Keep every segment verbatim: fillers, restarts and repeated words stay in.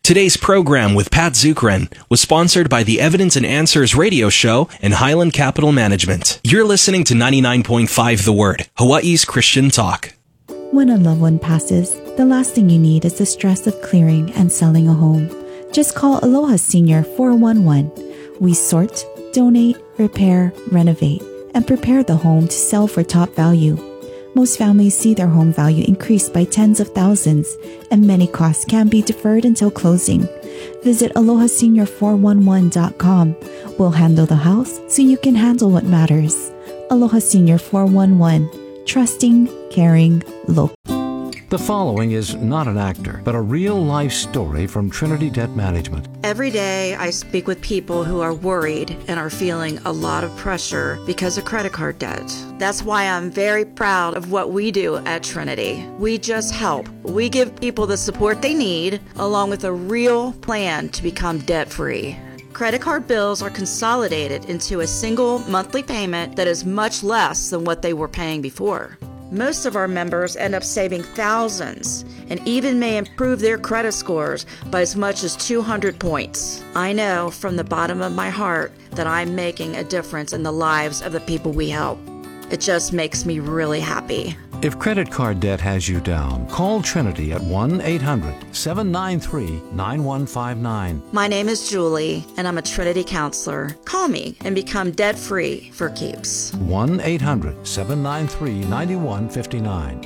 Today's program with Pat Zukeran was sponsored by the Evidence and Answers radio show and Highland Capital Management. You're listening to ninety-nine point five The Word, Hawaii's Christian talk. When a loved one passes, the last thing you need is the stress of clearing and selling a home. Just call Aloha Senior four one one. We sort, donate, repair, renovate, and prepare the home to sell for top value. Most families see their home value increase by tens of thousands, and many costs can be deferred until closing. Visit aloha senior four one one dot com. We'll handle the house so you can handle what matters. Aloha Senior four one one. Trusting, caring, local. The following is not an actor, but a real-life story from Trinity Debt Management. Every day I speak with people who are worried and are feeling a lot of pressure because of credit card debt. That's why I'm very proud of what we do at Trinity. We just help. We give people the support they need, along with a real plan to become debt-free. Credit card bills are consolidated into a single monthly payment that is much less than what they were paying before. Most of our members end up saving thousands and even may improve their credit scores by as much as two hundred points. I know from the bottom of my heart that I'm making a difference in the lives of the people we help. It just makes me really happy. If credit card debt has you down, call Trinity at one eight hundred seven nine three nine one five nine. My name is Julie, and I'm a Trinity counselor. Call me and become debt-free for keeps. one eight hundred seven nine three nine one five nine.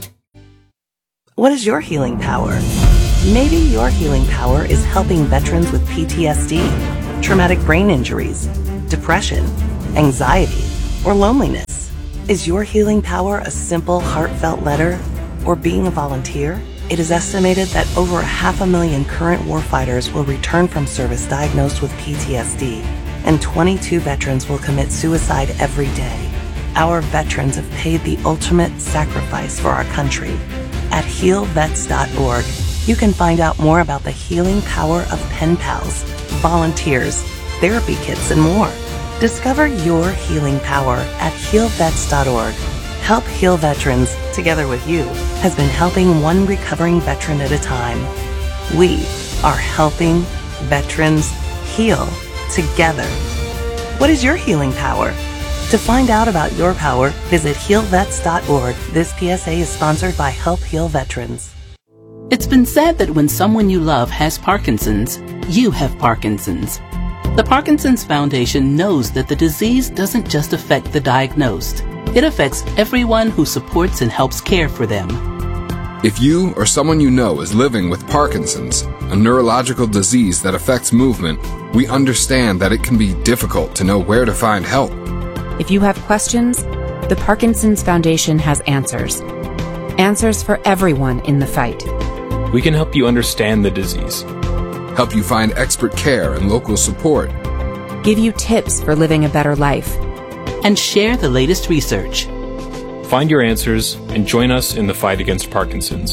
What is your healing power? Maybe your healing power is helping veterans with P T S D, traumatic brain injuries, depression, anxiety, or loneliness. Is your healing power a simple, heartfelt letter or being a volunteer? It is estimated that over half a million current warfighters will return from service diagnosed with P T S D, and twenty-two veterans will commit suicide every day. Our veterans have paid the ultimate sacrifice for our country. At heal vets dot org, you can find out more about the healing power of pen pals, volunteers, therapy kits, and more. Discover your healing power at heal vets dot org. Help Heal Veterans, together with you, has been helping one recovering veteran at a time. We are helping veterans heal together. What is your healing power? To find out about your power, visit heal vets dot org. This P S A is sponsored by Help Heal Veterans. It's been said that when someone you love has Parkinson's, you have Parkinson's. The Parkinson's Foundation knows that the disease doesn't just affect the diagnosed. It affects everyone who supports and helps care for them. If you or someone you know is living with Parkinson's, a neurological disease that affects movement, we understand that it can be difficult to know where to find help. If you have questions, the Parkinson's Foundation has answers. Answers for everyone in the fight. We can help you understand the disease, help you find expert care and local support, give you tips for living a better life, and share the latest research. Find your answers and join us in the fight against Parkinson's.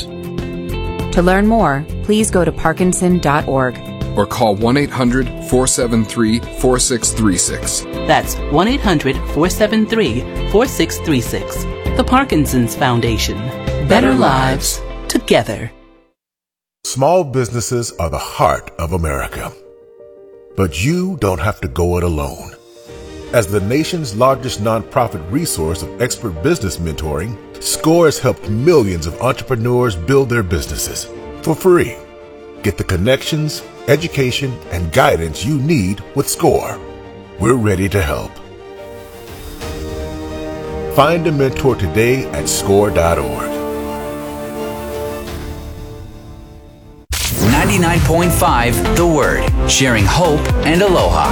To learn more, please go to parkinson dot org or call one eight hundred four seven three four six three six. That's one eight hundred four seven three four six three six. The Parkinson's Foundation. Better, Better lives together. Small businesses are the heart of America. But you don't have to go it alone. As the nation's largest nonprofit resource of expert business mentoring, SCORE has helped millions of entrepreneurs build their businesses for free. Get the connections, education, and guidance you need with SCORE. We're ready to help. Find a mentor today at score dot org. ninety-nine point five The Word, sharing hope and aloha.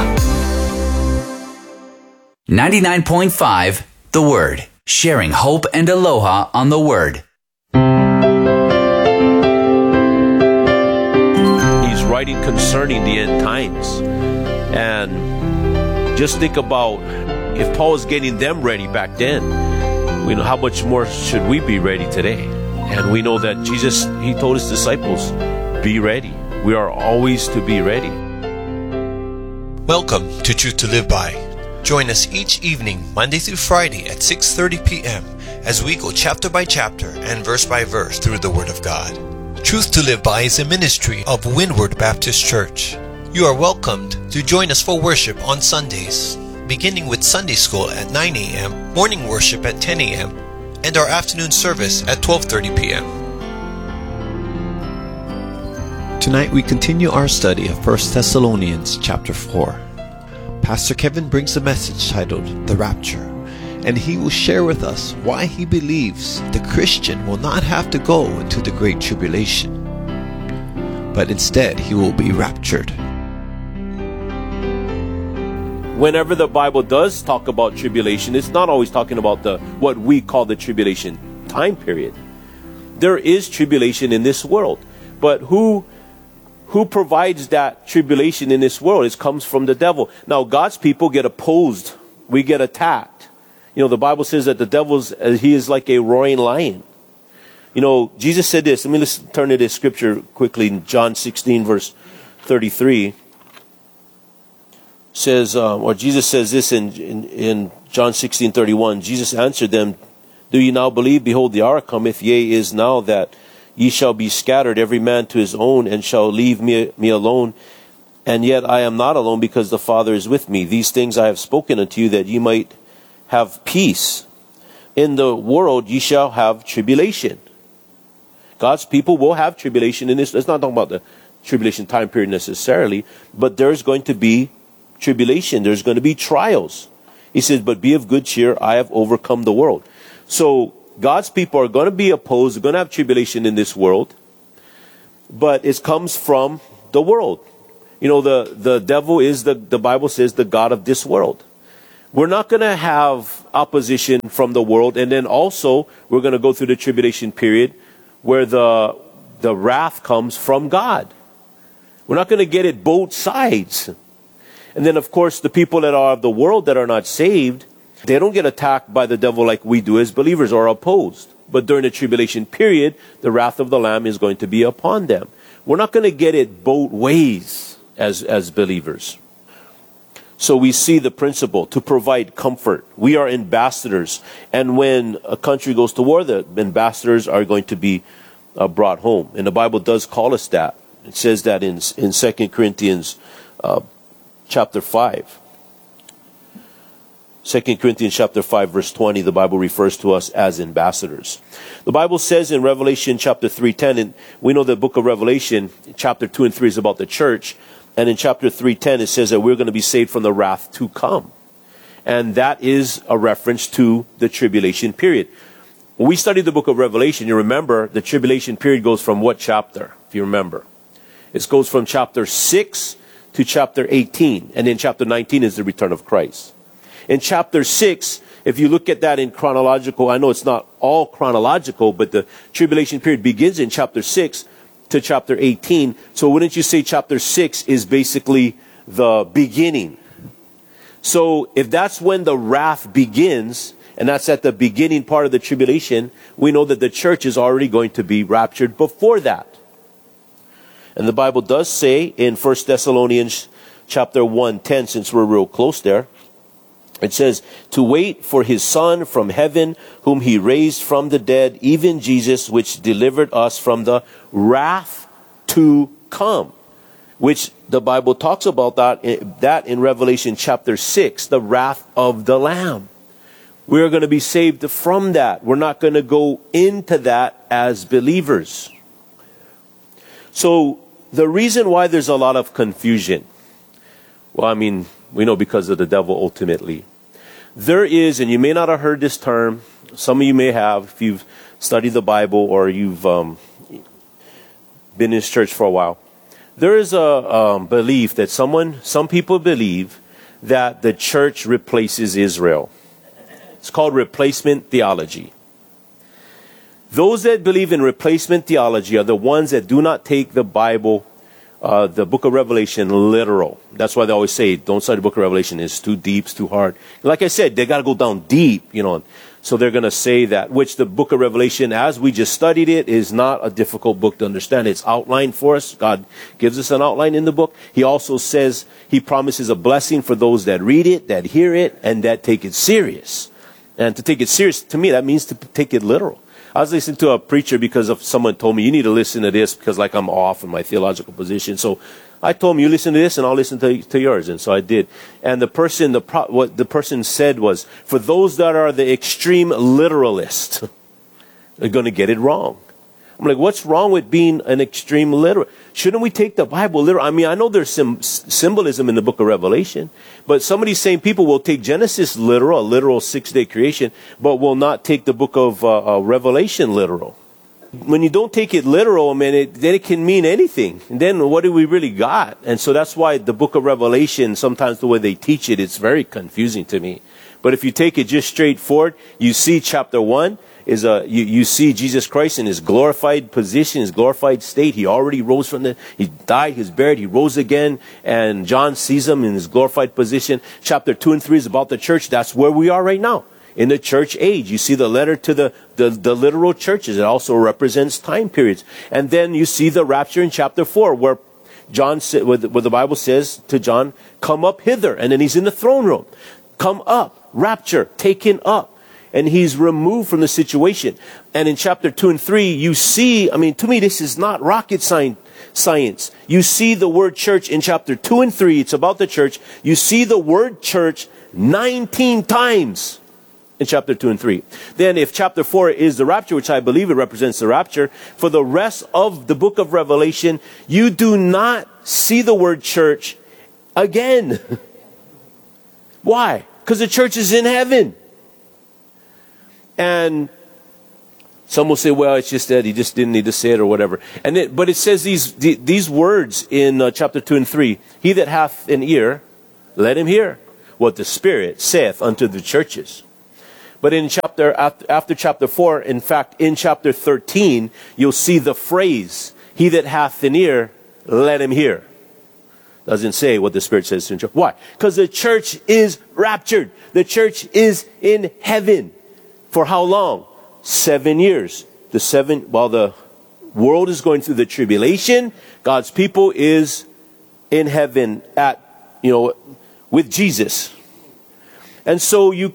ninety-nine point five The Word, sharing hope and aloha on The Word. He's writing concerning the end times. And just think about if Paul was getting them ready back then, we know how much more should we be ready today. And we know that Jesus, he told his disciples, be ready. We are always to be ready. Welcome to Truth to Live By. Join us each evening, Monday through Friday at six thirty p.m. as we go chapter by chapter and verse by verse through the Word of God. Truth to Live By is a ministry of Windward Baptist Church. You are welcomed to join us for worship on Sundays, beginning with Sunday school at nine a.m., morning worship at ten a.m., and our afternoon service at twelve thirty p.m. Tonight we continue our study of First Thessalonians chapter four. Pastor Kevin brings a message titled The Rapture, and he will share with us why he believes the Christian will not have to go into the Great Tribulation, but instead he will be raptured. Whenever the Bible does talk about tribulation, it's not always talking about the what we call the tribulation time period. There is tribulation in this world, but who who provides that tribulation in this world? It comes from the devil. Now, God's people get opposed. We get attacked. You know, the Bible says that the devil's, uh, he is like a roaring lion. You know, Jesus said this. Let me listen, turn to this scripture quickly. In John sixteen, verse thirty-three. Says, um, or Jesus says this in, in, in John sixteen, thirty-one. Jesus answered them, "Do ye now believe? Behold, the hour cometh, yea, is now, that ye shall be scattered, every man to his own, and shall leave me, me alone. And yet I am not alone, because the Father is with me. These things I have spoken unto you, that ye might have peace. In the world ye shall have tribulation." God's people will have tribulation in this. It's not talking about the tribulation time period necessarily, but there's going to be tribulation. There's going to be trials. He says, "But be of good cheer, I have overcome the world." So God's people are going to be opposed. They're going to have tribulation in this world, but it comes from the world. You know, the, the devil is, the, the Bible says, the god of this world. We're not going to have opposition from the world, and then also we're going to go through the tribulation period where the, the wrath comes from God. We're not going to get it both sides. And then, of course, the people that are of the world that are not saved, they don't get attacked by the devil like we do as believers, or opposed. But during the tribulation period, the wrath of the Lamb is going to be upon them. We're not going to get it both ways as, as believers. So we see the principle to provide comfort. We are ambassadors. And when a country goes to war, the ambassadors are going to be uh, brought home. And the Bible does call us that. It says that in, in Second Corinthians uh, chapter five. Second Corinthians chapter five, verse twenty, the Bible refers to us as ambassadors. The Bible says in Revelation chapter three ten, and we know the book of Revelation, chapter two and three is about the church. And in chapter three ten, it says that we're going to be saved from the wrath to come. And that is a reference to the tribulation period. When we studied the book of Revelation, you remember the tribulation period goes from what chapter, if you remember? It goes from chapter six to chapter eighteen. And then chapter nineteen is the return of Christ. In chapter six, if you look at that in chronological, I know it's not all chronological, but the tribulation period begins in chapter six to chapter eighteen. So wouldn't you say chapter six is basically the beginning? So if that's when the wrath begins, and that's at the beginning part of the tribulation, we know that the church is already going to be raptured before that. And the Bible does say in First Thessalonians chapter one ten, since we're real close there, it says, "To wait for his Son from heaven, whom he raised from the dead, even Jesus, which delivered us from the wrath to come." Which the Bible talks about that, that in Revelation chapter six, the wrath of the Lamb. We're going to be saved from that. We're not going to go into that as believers. So the reason why there's a lot of confusion, well, I mean, we know because of the devil ultimately. There is, and you may not have heard this term, some of you may have, if you've studied the Bible or you've um, been in this church for a while. There is a um, belief that someone, some people believe that the church replaces Israel. It's called replacement theology. Those that believe in replacement theology are the ones that do not take the Bible, uh, the book of Revelation, literal. That's why they always say, don't study the book of Revelation. It's too deep, it's too hard. Like I said, they got to go down deep, you know. So they're going to say that, which the book of Revelation, as we just studied it, is not a difficult book to understand. It's outlined for us. God gives us an outline in the book. He also says he promises a blessing for those that read it, that hear it, and that take it serious. And to take it serious, to me, that means to take it literal. I was listening to a preacher because of someone told me, you need to listen to this because like I'm off in my theological position. So I told him, you listen to this and I'll listen to, to yours. And so I did. And the person, the pro, what the person said was, for those that are the extreme literalists, they're going to get it wrong. I'm like, what's wrong with being an extreme literal? Shouldn't we take the Bible literal? I mean, I know there's some symbolism in the book of Revelation, but some of these same people will take Genesis literal, a literal six-day creation, but will not take the book of uh, uh, Revelation literal. When you don't take it literal, I mean, it, then it can mean anything. And then what do we really got? And so that's why the book of Revelation, sometimes the way they teach it, it's very confusing to me. But if you take it just straightforward, you see chapter one, is a you, you see Jesus Christ in his glorified position, his glorified state. He already rose from the, he died, he was buried, he rose again, and John sees him in his glorified position. Chapter two and three is about the church. That's where we are right now, in the church age. You see the letter to the, the, the literal churches. It also represents time periods. And then you see the rapture in chapter four, where John, where the, where the Bible says to John, come up hither. And then he's in the throne room. Come up, rapture, taken up. And he's removed from the situation. And in chapter two and three, you see, I mean, to me, this is not rocket science. You see the word church in chapter two and three. It's about the church. You see the word church nineteen times in chapter two and three. Then if chapter four is the rapture, which I believe it represents the rapture, for the rest of the book of Revelation, you do not see the word church again. Why? Because the church is in heaven. And some will say, well, it's just that he just didn't need to say it or whatever. And it, but it says these these words in uh, chapter two and three. He that hath an ear, let him hear what the Spirit saith unto the churches. But in chapter after, after chapter four, in fact, in chapter thirteen, you'll see the phrase, he that hath an ear, let him hear. Doesn't say what the Spirit says to the church. Why? Because the church is raptured. The church is in heaven. For how long? Seven years. The seven, while the world is going through the tribulation, God's people is in heaven at, you know, with Jesus. And so you,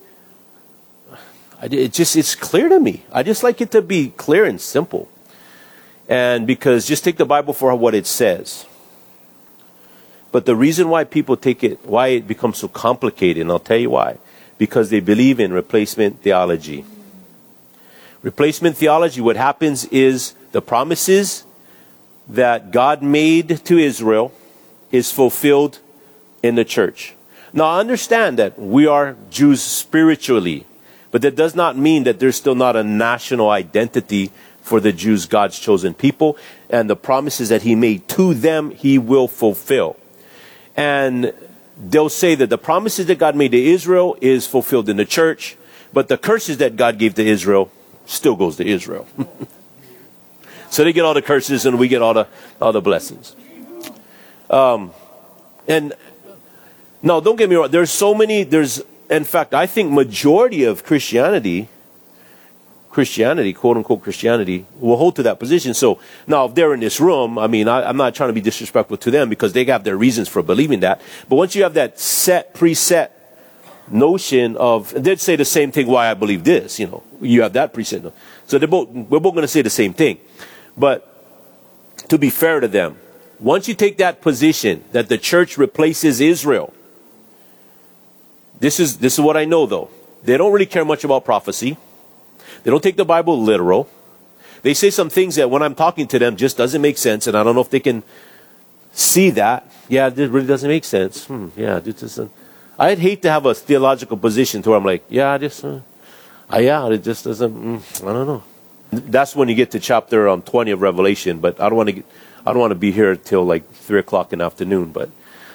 it just, it's clear to me. I just like it to be clear and simple. And because just take the Bible for what it says. But the reason why people take it, why it becomes so complicated, and I'll tell you why. Because they believe in replacement theology. Replacement theology, what happens is the promises that God made to Israel is fulfilled in the church. Now, I understand that we are Jews spiritually, but that does not mean that there's still not a national identity for the Jews, God's chosen people, and the promises that he made to them, he will fulfill. And they'll say that the promises that God made to Israel is fulfilled in the church, but the curses that God gave to Israel still goes to Israel. So they get all the curses and we get all the all the blessings. Um, and no, don't get me wrong. There's so many. There's, in fact, I think majority of Christianity, Christianity, quote unquote Christianity, will hold to that position. So now, if they're in this room, I mean, I, I'm not trying to be disrespectful to them because they have their reasons for believing that. But once you have that set, preset notion of, they'd say the same thing. Why I believe this, you know, you have that preset. So they're both, we're both going to say the same thing. But to be fair to them, once you take that position that the church replaces Israel, this is this is what I know though. They don't really care much about prophecy. They don't take the Bible literal. They say some things that when I'm talking to them just doesn't make sense, and I don't know if they can see that. Yeah, it really doesn't make sense. Hmm, yeah, this doesn't. I'd hate to have a theological position to where I'm like, yeah, this, uh, uh, yeah, it just doesn't. Mm, I don't know. That's when you get to chapter um, twenty of Revelation. But I don't want to. I don't want to be here till like three o'clock in the afternoon. But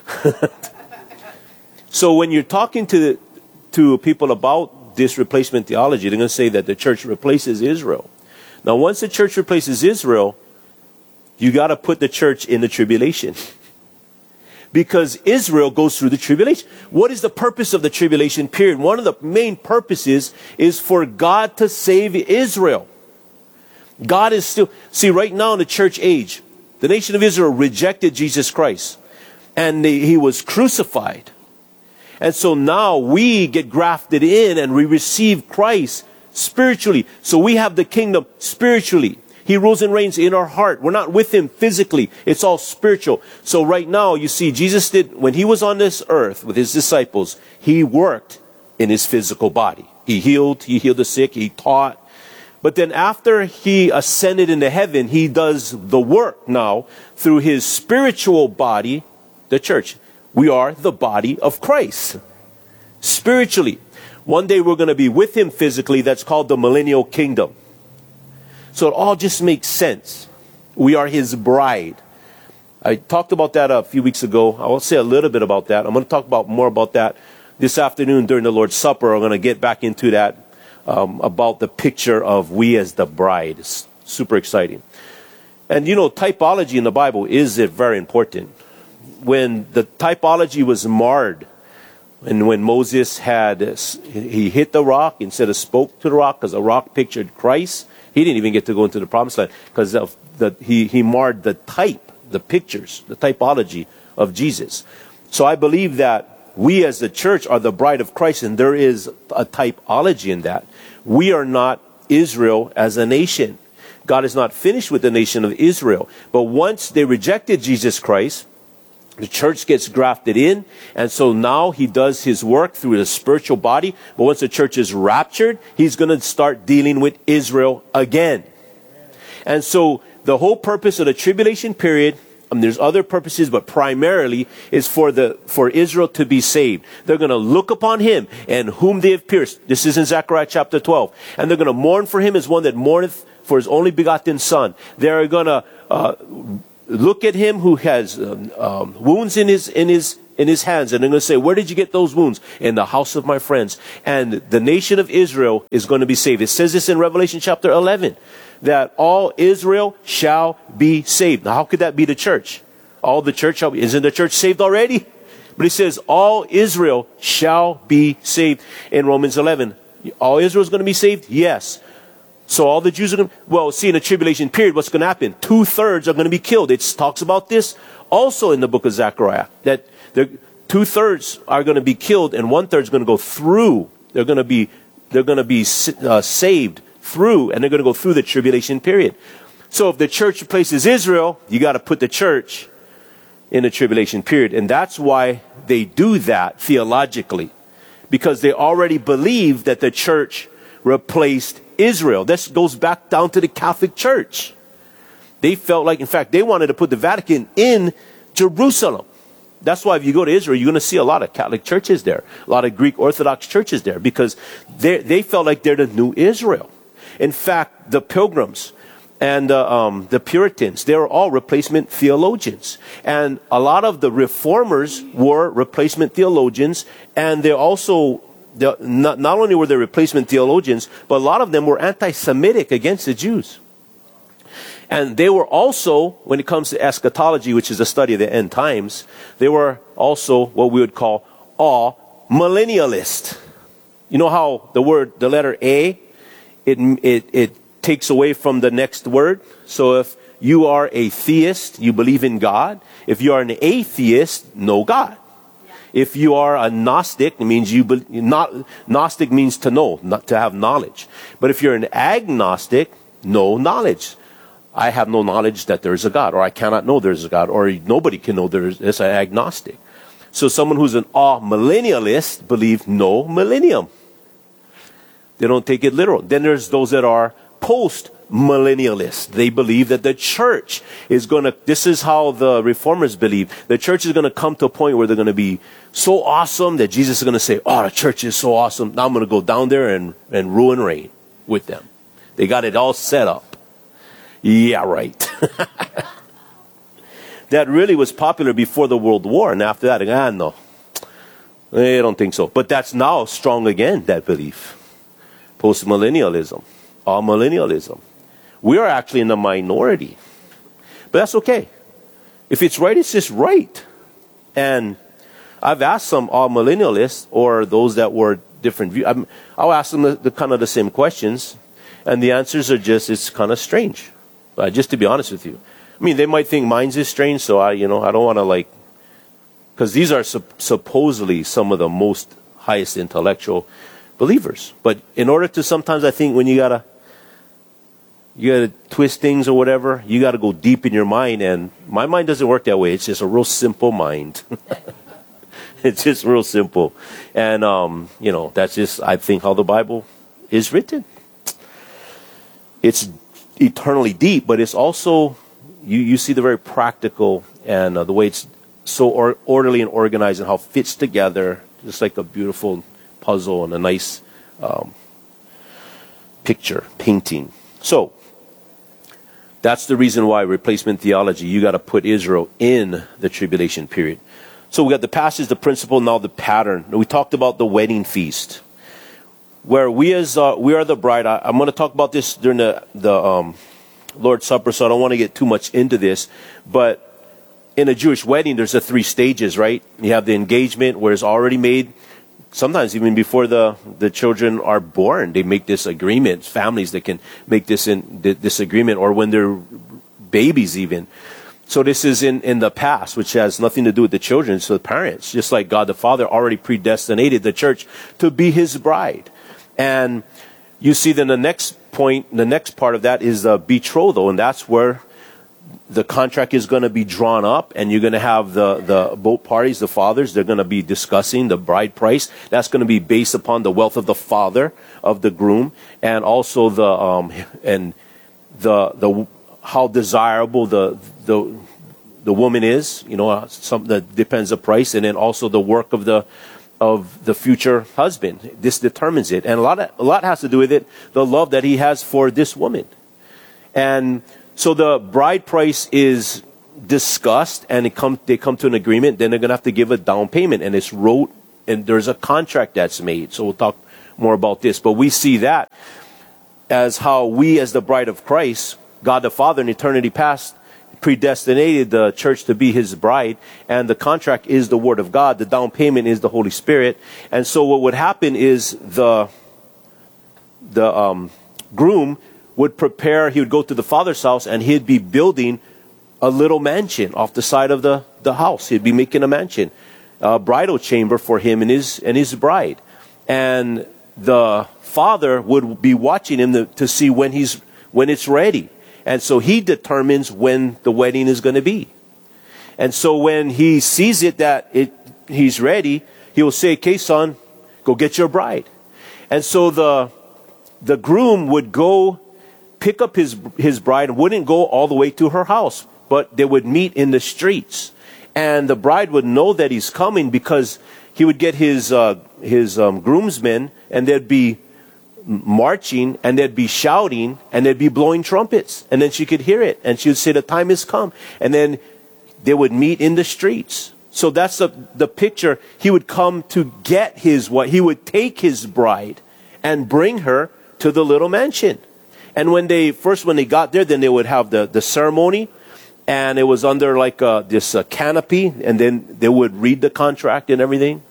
so when you're talking to to people about this replacement theology, they're going to say that the church replaces Israel. Now, once the church replaces Israel, you got to put the church in the tribulation. Because Israel goes through the tribulation. What is the purpose of the tribulation period? One of the main purposes is for God to save Israel. God is still... See, right now in the church age, the nation of Israel rejected Jesus Christ. And they, he was crucified. And so now we get grafted in and we receive Christ spiritually. So we have the kingdom spiritually. He rules and reigns in our heart. We're not with him physically. It's all spiritual. So right now, you see, Jesus did, when he was on this earth with his disciples, he worked in his physical body. He healed, he healed the sick, he taught. But then after he ascended into heaven, he does the work now through his spiritual body, the church. We are the body of Christ. Spiritually. One day we're going to be with him physically. That's called the millennial kingdom. So it all just makes sense. We are his bride. I talked about that a few weeks ago. I will say a little bit about that. I'm going to talk about more about that this afternoon during the Lord's Supper. I'm going to get back into that um, about the picture of we as the bride. It's super exciting. And you know, typology in the Bible is very important. When the typology was marred, and when Moses had, he hit the rock instead of spoke to the rock, because the rock pictured Christ, he didn't even get to go into the promised land because of the, he, he marred the type, the pictures, the typology of Jesus. So I believe that we as the church are the bride of Christ, and there is a typology in that. We are not Israel as a nation. God is not finished with the nation of Israel. But once they rejected Jesus Christ, the church gets grafted in, and so now he does his work through the spiritual body. But once the church is raptured, he's going to start dealing with Israel again. And so the whole purpose of the tribulation period, I mean, there's other purposes, but primarily is for the for Israel to be saved. They're going to look upon him and whom they have pierced. This is in Zechariah chapter twelve. And they're going to mourn for him as one that mourneth for his only begotten son. They're going to uh, look at him who has um, um, wounds in his in his in his hands, and they're going to say, "Where did you get those wounds?" In the house of my friends. And the nation of Israel is going to be saved. It says this in Revelation chapter eleven, that all Israel shall be saved. Now, how could that be the church? All the church shall be. Isn't the church saved already? But it says all Israel shall be saved in Romans eleven. All Israel is going to be saved? Yes. So all the Jews are going to, well, see, in the tribulation period, what's going to happen? Two-thirds are going to be killed. It talks about this also in the book of Zechariah, that two-thirds are going to be killed and one-third is going to go through. They're going to be, they're going to be uh, saved through, and they're going to go through the tribulation period. So if the church replaces Israel, you got to put the church in the tribulation period. And that's why they do that theologically, because they already believe that the church replaced Israel. This goes back down to the Catholic Church. They felt like, in fact, they wanted to put the Vatican in Jerusalem. That's why if you go to Israel, you're going to see a lot of Catholic churches there, a lot of Greek Orthodox churches there, because they they felt like they're the new Israel. In fact, the Pilgrims and uh, um, the Puritans, they were all replacement theologians. And a lot of the Reformers were replacement theologians, and they also The, not, not only were they replacement theologians, but a lot of them were anti-Semitic against the Jews. And they were also, when it comes to eschatology, which is the study of the end times, they were also what we would call all millennialist. You know how the word, the letter A, it, it, it takes away from the next word. So if you are a theist, you believe in God. If you are an atheist, no God. If you are a Gnostic, it means you be, not Gnostic means to know, not to have knowledge. But if you're an agnostic, no knowledge. I have no knowledge that there is a God, or I cannot know there is a God, or nobody can know there is. It's an agnostic. So someone who's an all-millennialist believes no millennium. They don't take it literal. Then there's those that are post-millennialists. They believe that the church is going to, this is how the Reformers believe, the church is going to come to a point where they're going to be so awesome that Jesus is going to say, oh, the church is so awesome, now I'm going to go down there and, and rule and reign with them. They got it all set up. Yeah, right. That really was popular before the World War, and after that, ah, no. I don't think so. But that's now strong again, that belief. Post-millennialism. All millennialism. We are actually in the minority. But that's okay. If it's right, it's just right. And I've asked some all millennialists, or those that were different views, I'll ask them the, the kind of the same questions, and the answers are just, it's kind of strange. Uh, just to be honest with you. I mean, they might think mine's is strange, so I, you know, I don't want to like, because these are sup- supposedly some of the most highest intellectual, believers. But in order to, sometimes I think when you gotta, you gotta twist things or whatever, you gotta go deep in your mind. And my mind doesn't work that way. It's just a real simple mind. It's just real simple. And, um, you know, that's just, I think, how the Bible is written. It's eternally deep, but it's also, you, you see the very practical and uh, the way it's so or, orderly and organized and how it fits together, just like a beautiful puzzle and a nice um, picture, painting. So, that's the reason why replacement theology, you got to put Israel in the tribulation period. So we got the passage, the principle, now the pattern. We talked about the wedding feast, where we as uh, we are the bride. I, I'm going to talk about this during the the um, Lord's Supper, so I don't want to get too much into this. But in a Jewish wedding, there's the three stages, right? You have the engagement, where it's already made. Sometimes even before the, the children are born, they make this agreement. Families that can make this in this agreement, or when they're babies even. So this is in, in the past, which has nothing to do with the children, it's the parents. Just like God the Father already predestinated the church to be his bride. And you see then the next point, the next part of that is the betrothal, and that's where the contract is going to be drawn up, and you're going to have the, the both parties, the fathers, they're going to be discussing the bride price. That's going to be based upon the wealth of the father of the groom, and also the um and the the how desirable the the the woman is. You know, some that depends the price, and then also the work of the of the future husband. This determines it, and a lot of, a lot has to do with it. The love that he has for this woman, and so the bride price is discussed, and it come, they come to an agreement. Then they're going to have to give a down payment, and it's wrote, and there's a contract that's made. So we'll talk more about this. But we see that as how we, as the bride of Christ, God the Father in eternity past, predestinated the church to be his bride, and the contract is the Word of God. The down payment is the Holy Spirit. And so what would happen is the the um, groom would prepare, he would go to the father's house, and he'd be building a little mansion off the side of the, the house. He'd be making a mansion, a bridal chamber for him and his and his bride. And the father would be watching him to, to see when he's when it's ready. And so he determines when the wedding is going to be. And so when he sees it that it he's ready, he will say, "Okay, son, go get your bride." And so the the groom would go pick up his his bride, and wouldn't go all the way to her house, but they would meet in the streets, and the bride would know that he's coming because he would get his uh, his um, groomsmen, and they'd be marching, and they'd be shouting, and they'd be blowing trumpets, and then she could hear it, and she would say, "The time has come," and then they would meet in the streets. So that's the the picture. He would come to get his what he would take his bride and bring her to the little mansion. And when they, first when they got there, then they would have the, the ceremony, and it was under like uh, this uh, canopy, and then they would read the contract and everything.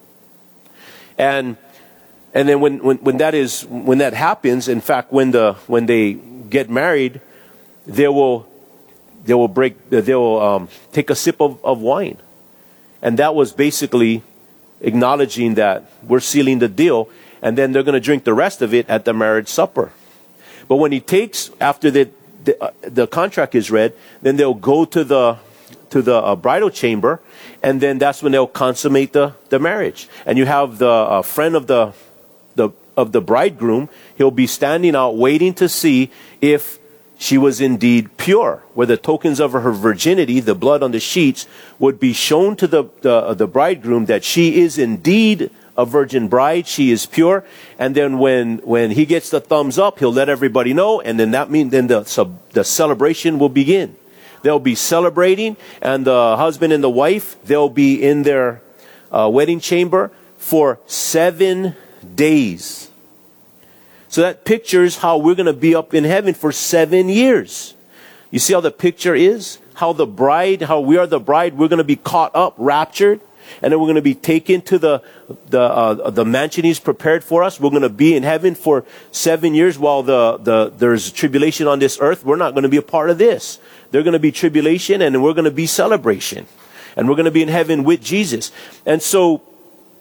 And and then when, when, when that is when that happens, in fact, when the when they get married, they will they will break they will um, take a sip of, of wine, and that was basically acknowledging that we're sealing the deal, and then they're going to drink the rest of it at the marriage supper. But when he takes, after the the, uh, the contract is read, then they'll go to the to the uh, bridal chamber, and then that's when they'll consummate the, the marriage. And you have the uh, friend of the the of the bridegroom. He'll be standing out waiting to see if she was indeed pure, where the tokens of her virginity, the blood on the sheets, would be shown to the the, uh, the bridegroom that she is indeed a virgin bride, she is pure. And then when when he gets the thumbs up, he'll let everybody know, and then that means then the sub, the celebration will begin. They'll be celebrating, and the husband and the wife, they'll be in their uh, wedding chamber for seven days. So that pictures how we're going to be up in heaven for seven years. You see how the picture is? How the bride, how we are the bride, we're going to be caught up, raptured. And then we're going to be taken to the the uh, the mansion he's prepared for us. We're going to be in heaven for seven years while the, the there's tribulation on this earth. We're not going to be a part of this. There's going to be tribulation, and we're going to be celebration. And we're going to be in heaven with Jesus. And so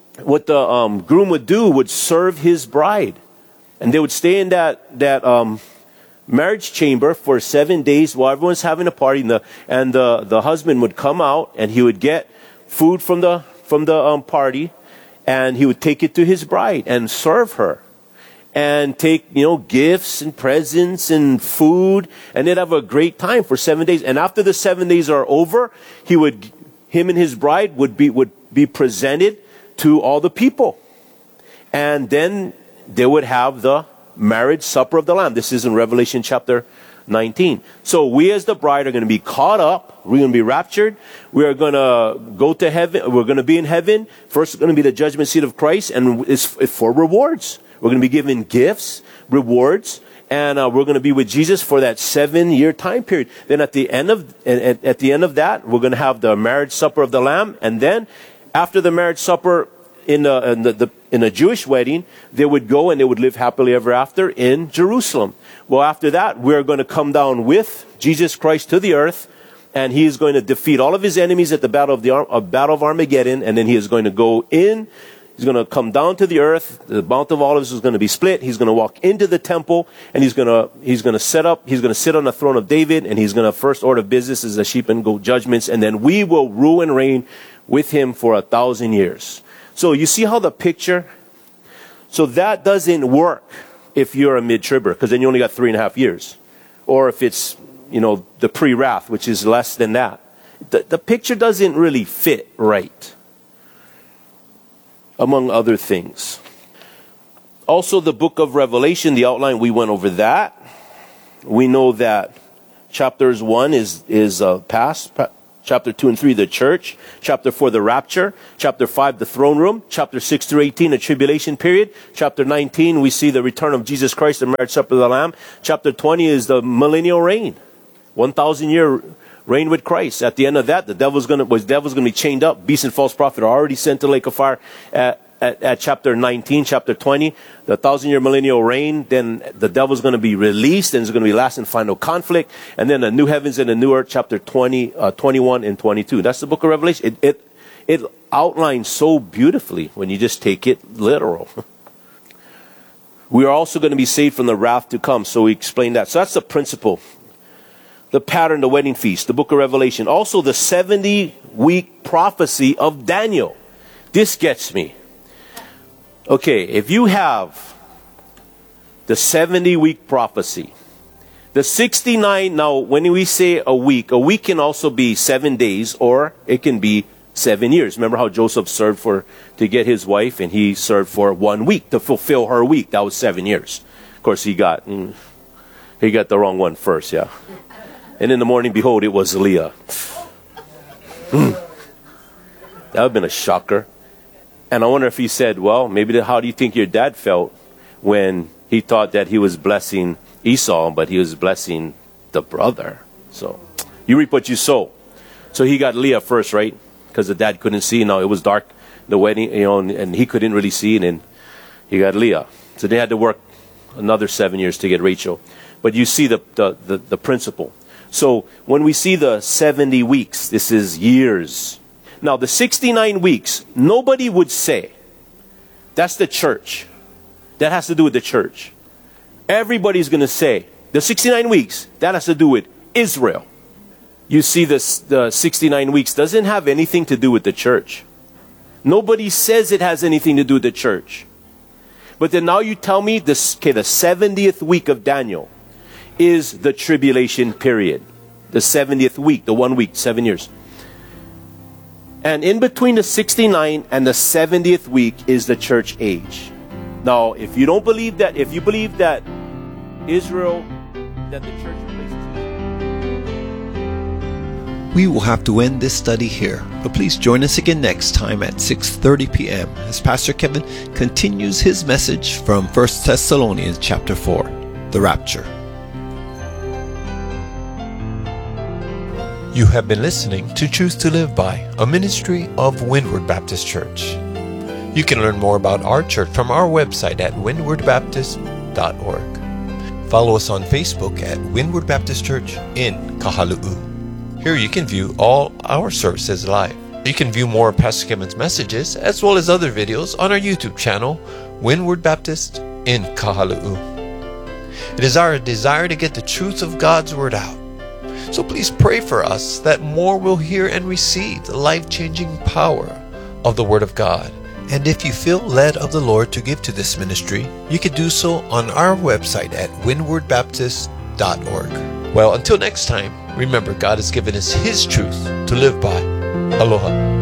what the um, groom would do would serve his bride. And they would stay in that, that um, marriage chamber for seven days while everyone's having a party. And the, and the, the husband would come out and he would get food from the, from the um, party. And he would take it to his bride and serve her. And take, you know, gifts and presents and food. And they'd have a great time for seven days. And after the seven days are over, he would, him and his bride would be, would be presented to all the people. And then they would have the marriage supper of the Lamb. This is in Revelation chapter nineteen. So we as the bride are going to be caught up. We're going to be raptured. We are going to go to heaven. We're going to be in heaven. First, it's going to be the judgment seat of Christ. And it's for rewards. We're going to be given gifts, rewards, and uh, we're going to be with Jesus for that seven-year time period. Then at the end of at, at the end of that, we're going to have the marriage supper of the Lamb, and then after the marriage supper in the in the, the in a Jewish wedding, they would go and they would live happily ever after in Jerusalem. Well, after that, we're going to come down with Jesus Christ to the earth, and he is going to defeat all of his enemies at the battle of the uh, battle of Armageddon, and then he is going to go in. He's going to come down to the earth. The Mount of Olives is going to be split. He's going to walk into the temple, and he's going to he's going to set up. He's going to sit on the throne of David, and he's going to first order of business is the sheep and goat judgments, and then we will rule and reign with him for a thousand years. So you see how the picture. So that doesn't work if you're a mid-tribber, because then you only got three and a half years, or if it's you know the pre-wrath, which is less than that. The, the picture doesn't really fit right. Among other things. Also, the book of Revelation, the outline, we went over that. We know that chapters one is, is uh, past. Chapter two and three, the church. Chapter four, the rapture. Chapter five, the throne room. Chapter six through eighteen, the tribulation period. Chapter nineteen, we see the return of Jesus Christ, the marriage supper of the Lamb. Chapter twenty is the millennial reign. one thousand year reign with Christ. At the end of that, the devil's going to was devil's going to be chained up. Beast and false prophet are already sent to lake of fire at, at, at chapter nineteen, chapter twenty. The thousand year millennial reign. Then the devil's going to be released, and there's going to be last and final conflict. And then the new heavens and the new earth, chapter twenty, uh, twenty-one and twenty-two. That's the book of Revelation. It, it it outlines so beautifully when you just take it literal. We are also going to be saved from the wrath to come. So we explained that. So that's the principle. The pattern, the wedding feast, the book of Revelation. Also the seventy-week prophecy of Daniel. This gets me. Okay, if you have the seventy-week prophecy, the sixty-nine, now when we say a week, a week can also be seven days or it can be seven years. Remember how Joseph served for, to get his wife, and he served for one week to fulfill her week. That was seven years. Of course, he got, he got the wrong one first, yeah. And in the morning, behold, it was Leah. Mm. That would have been a shocker. And I wonder if he said, well, maybe the, how do you think your dad felt when he thought that he was blessing Esau, but he was blessing the brother? So you reap what you sow. So he got Leah first, right? Because the dad couldn't see. Now it was dark, the wedding, you know, and, and he couldn't really see. And then he got Leah. So they had to work another seven years to get Rachel. But you see the the, the, the principle. So when we see the seventy weeks, this is years. Now the sixty-nine weeks, nobody would say, that's the church. That has to do with the church. Everybody's going to say, the sixty-nine weeks, that has to do with Israel. You see this, the sixty-nine weeks doesn't have anything to do with the church. Nobody says it has anything to do with the church. But then now you tell me, this, okay, the seventieth week of Daniel is the tribulation period. The seventieth week, the one week, seven years. And in between the sixty-nine and the seventieth week is the church age. Now, if you don't believe that, if you believe that Israel, that the church replaces Israel. We will have to end this study here, but please join us again next time at six thirty p.m. as Pastor Kevin continues his message from First Thessalonians chapter four, the rapture. You have been listening to Choose to Live By, a ministry of Windward Baptist Church. You can learn more about our church from our website at windward baptist dot org. Follow us on Facebook at Windward Baptist Church in Kahalu'u. Here you can view all our services live. You can view more of Pastor Kevin's messages as well as other videos on our YouTube channel, Windward Baptist in Kahaluu. It is our desire to get the truth of God's Word out. So please pray for us that more will hear and receive the life-changing power of the Word of God. And if you feel led of the Lord to give to this ministry, you can do so on our website at windward baptist dot org. Well, until next time, remember God has given us His truth to live by. Aloha.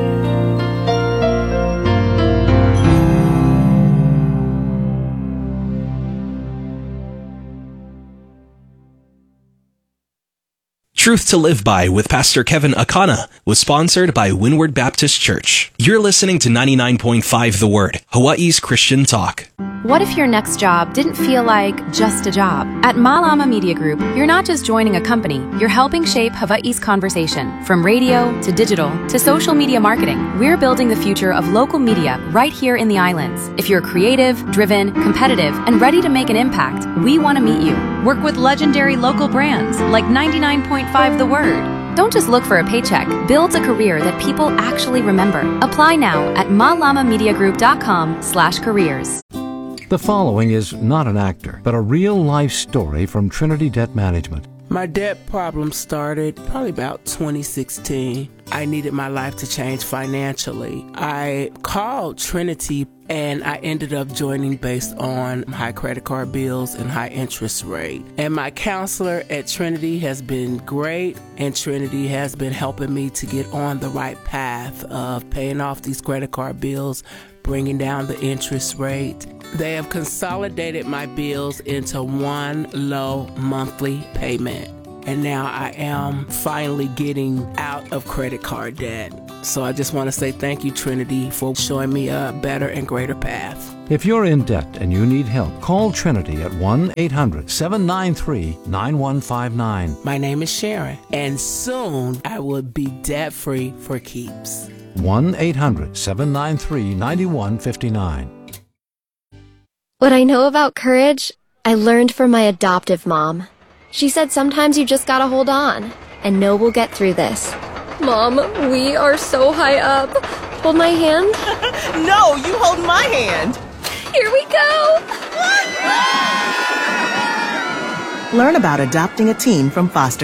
Truth to Live By with Pastor Kevin Akana was sponsored by Windward Baptist Church. You're listening to ninety-nine point five The Word, Hawaii's Christian talk. What if your next job didn't feel like just a job? At Malama Media Group, you're not just joining a company, you're helping shape Hawaii's conversation. From radio to digital to social media marketing, we're building the future of local media right here in the islands. If you're creative, driven, competitive, and ready to make an impact, we want to meet you. Work with legendary local brands like ninety-nine point five The Word. Don't just look for a paycheck. Build a career that people actually remember. Apply now at malamamediagroup.com slash careers. The following is not an actor, but a real-life story from Trinity Debt Management. My debt problem started probably about twenty sixteen. I needed my life to change financially. I called Trinity and I ended up joining based on high credit card bills and high interest rate. And my counselor at Trinity has been great, and Trinity has been helping me to get on the right path of paying off these credit card bills, bringing down the interest rate. They have consolidated my bills into one low monthly payment. And now I am finally getting out of credit card debt. So I just want to say thank you, Trinity, for showing me a better and greater path. If you're in debt and you need help, call Trinity at one eight hundred seven nine three nine one five nine. My name is Sharon, and soon I will be debt-free for keeps. one eight hundred seven nine three nine one five nine. What I know about courage, I learned from my adoptive mom. She said sometimes you just gotta hold on and know we'll get through this. Mom, we are so high up. Hold my hand. No, you hold my hand. Here we go. Learn about adopting a teen from foster